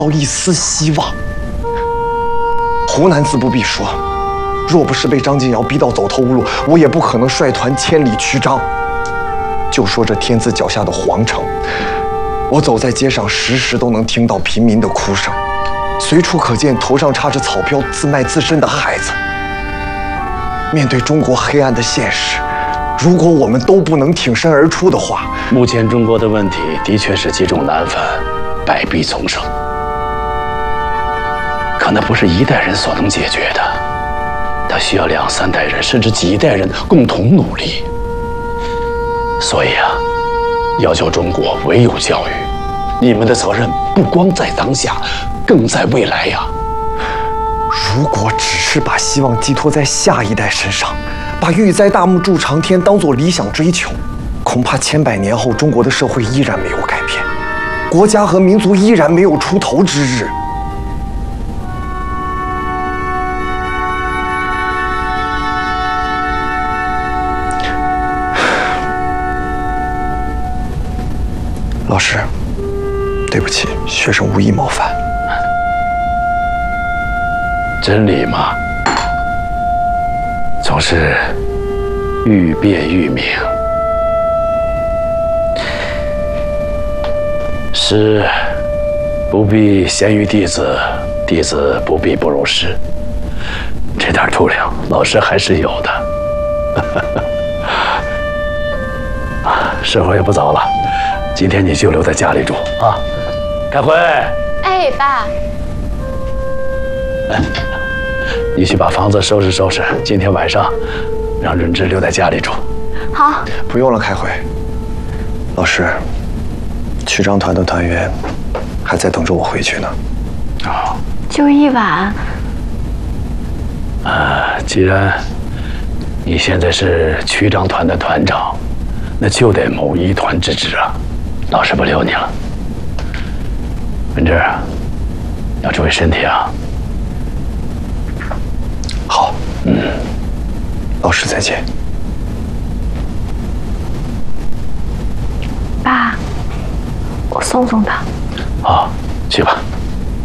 一丝希望。湖南自不必说，若不是被张敬尧逼到走投无路，我也不可能率团千里驱张。就说这天子脚下的皇城，我走在街上，时时都能听到平民的哭声，随处可见头上插着草标、自卖自身的孩子。面对中国黑暗的现实，如果我们都不能挺身而出的话， 目前中国的问题的确是积重难返，百弊丛生，可那不是一代人所能解决的，它需要2、3代人，甚至几代人共同努力。所以啊，要教中国，唯有教育。你们的责任不光在当下，更在未来呀。 如果只是把希望寄托在下一代身上，把玉栽大木筑长天当作理想追求，恐怕千百年后中国的社会依然没有改变，国家和民族依然没有出头之日。老师，对不起，学生无意冒犯。 真理嘛，总是愈辩愈明。师不必贤于弟子，弟子不必不如师。这点度量，老师还是有的。时候也不早了，今天你就留在家里住啊。开会。 哎，爸。 你去把房子收拾收拾，今天晚上让润之留在家里住。 好， 不用了，开会。老师，曲张团的团员还在等着我回去呢。 啊， 就一晚。 既然你现在是曲张团的团长，那就得谋一团之职啊。老师不留你了。润之，要注意身体啊。 好，老师再见。 爸，我送送他。 好，去吧。